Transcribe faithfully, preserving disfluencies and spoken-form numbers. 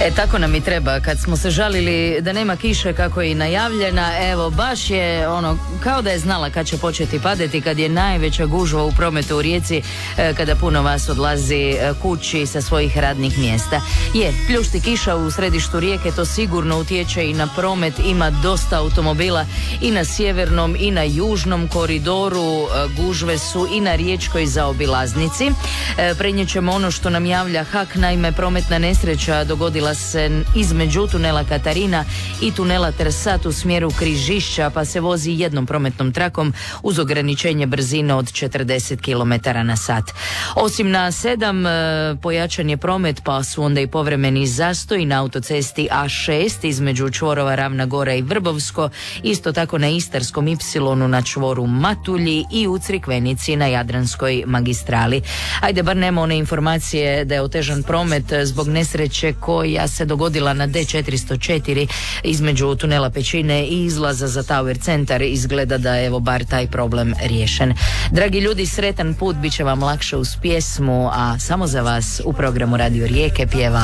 E, tako nam i treba. Kad smo se žalili da nema kiše kako je i najavljena, evo, baš je ono, kao da je znala kad će početi padati, kad je najveća gužva u prometu u Rijeci, e, kada puno vas odlazi kući sa svojih radnih mjesta. Je, pljušti kiša u središtu Rijeke, to sigurno utječe i na promet, ima dosta automobila i na sjevernom i na južnom koridoru, e, gužve su i na riječkoj zaobilaznici. E, prenijet ćemo ono što nam javlja H A K, naime prometna nesreća dogodila se između tunela Katarina i tunela Trsat u smjeru Križišća, pa se vozi jednom prometnom trakom uz ograničenje brzine od četrdeset kilometara na sat. Osim na sedam, pojačan je promet, pa su onda i povremeni zastoj na autocesti A šest između čvorova Ravna Gora i Vrbovsko, isto tako na Istarskom ipsilonu na čvoru Matulji i u Crikvenici na Jadranskoj magistrali. Ajde, bar nema one informacije da je otežan promet zbog nesreće koja se dogodila na D četiristo četiri između tunela Pećine i izlaza za Tower centar. Izgleda da je evo bar taj problem riješen. Dragi ljudi, sretan put, bit će vam lakše uz pjesmu, a samo za vas u programu Radio Rijeke pjeva